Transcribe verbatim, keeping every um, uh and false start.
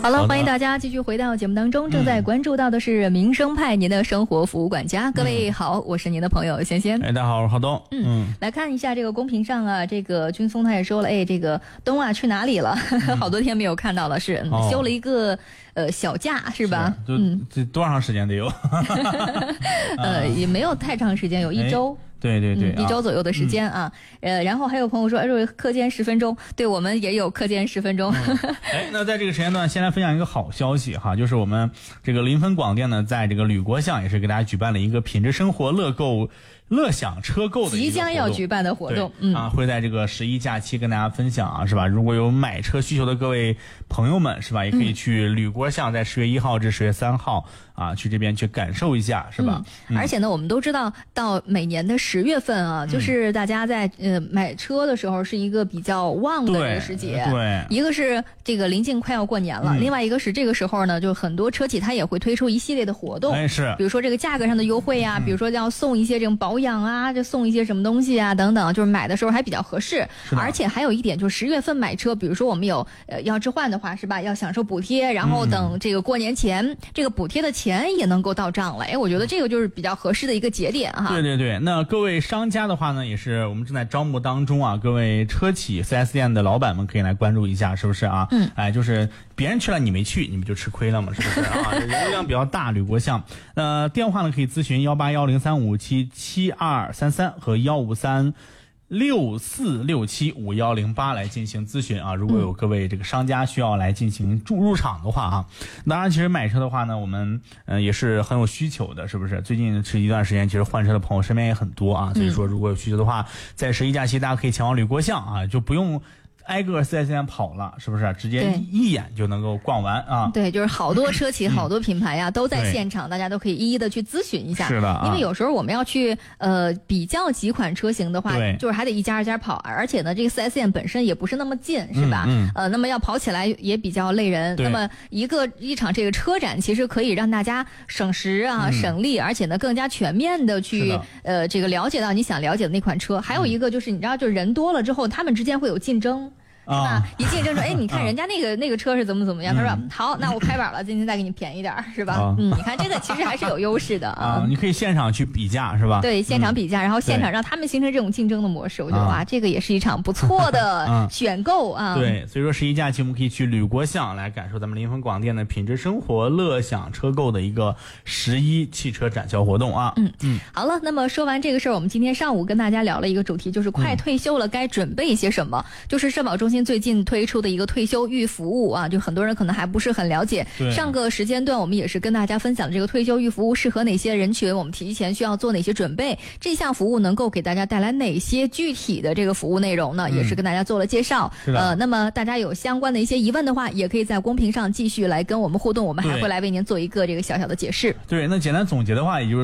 好了，欢迎大家继续回到节目当中，正在关注到的是民生派您的生活服务管家。嗯、各位好，我是您的朋友仙仙。 哎，大家好，我是郝东。 嗯，嗯来看一下这个公屏上啊，这个军松他也说了，哎，这个东啊去哪里了？嗯、好多天没有看到了，是、嗯哦、休了一个呃小假是吧？ 是嗯，这多长时间得有？ 呃，也没有太长时间，有一周。 哎对对对、 嗯，一周左右的时间啊，嗯、呃，然后还有朋友说，哎，课间十分钟，对我们也有课间十分钟。 嗯、哎，那在这个时间段，先来分享一个好消息哈，就是我们这个临汾广电呢，在这个吕国巷也是给大家举办了一个品质生活乐购。乐享车购的即将要举办的活动， 嗯啊，会在这个十一假期跟大家分享啊，是吧？如果有买车需求的各位朋友们，是吧？也可以去吕国巷，在十月一号至十月三号啊，去这边去感受一下，是吧？ 嗯、而且呢，我们都知道，到每年的十月份啊，就是大家在呃买车的时候是一个比较旺的这个时节。 对， 一个是这个临近快要过年了，嗯、另外一个是这个时候呢，就很多车企它也会推出一系列的活动， 哎是， 比如说这个价格上的优惠啊，嗯、比如说要送一些这种保。保养啊，就送一些什么东西啊，等等，就是买的时候还比较合适。而且还有一点，就是十月份买车，比如说我们有呃要置换的话，是吧？要享受补贴，然后等这个过年前，嗯、这个补贴的钱也能够到账了。哎，我觉得这个就是比较合适的一个节点哈。 对对对，那各位商家的话呢，也是我们正在招募当中啊，各位车企 四 S 店的老板们可以来关注一下，是不是啊？嗯，哎，就是别人去了你没去，你们就吃亏了嘛，是不是啊？人流量比较大，吕国巷。呃，电话呢可以咨询幺八幺零三五七七二三三和幺五三六四六七五幺零八来进行咨询啊。如果有各位这个商家需要来进行入入场的话啊，当然其实买车的话呢，我们呃也是很有需求的，是不是？最近是一段时间，其实换车的朋友身边也很多啊，所以说如果有需求的话，在十一假期大家可以前往吕国巷啊，就不用。挨个四 S 店跑了，是不是？直接一眼就能够逛完啊！ 对，就是好多车企、好多品牌呀、啊，都在现场，大家都可以一一的去咨询一下。 是的、啊， 因为有时候我们要去呃比较几款车型的话，就是还得一家一家跑，而且呢，这个四 S 店本身也不是那么近，是吧？嗯嗯、呃，那么要跑起来也比较累人。那么一个一场这个车展，其实可以让大家省时啊、嗯、省力，而且呢更加全面的去的呃这个了解到你想了解的那款车。还有一个就是你知道，就人多了之后，他们之间会有竞争。是吧？啊、一竞争说，哎，你看人家那个、啊、那个车是怎么怎么样？他说、嗯、好，那我开板了，今天再给你便宜点，是吧？啊、嗯，你看这个其实还是有优势的啊。 啊，你可以现场去比价，是吧？ 对，现场比价，嗯、然后现场让他们形成这种竞争的模式，我觉得哇，这个也是一场不错的选购啊。 啊对，所以说十一假期我们可以去吕国巷来感受咱们临汾广电的品质生活乐享车购的一个十一汽车展销活动啊。 嗯嗯，好了，那么说完这个事儿，我们今天上午跟大家聊了一个主题，就是快退休了、嗯、该准备一些什么，就是社保中心最近推出。的一个退休预服务啊，就很多人可能还不是很了解。上个时间段我们也是跟大家分享这个退休预服务适合哪些人群，我们提前需要做哪些准备，这项服务能够给大家带来哪些具体的这个服务内容呢？嗯、也是跟大家做了介绍。呃，那么大家有相关的一些疑问的话，也可以在公屏上继续来跟我们互动，我们还会来为您做一个这个小小的解释。 对，那简单总结的话，也就是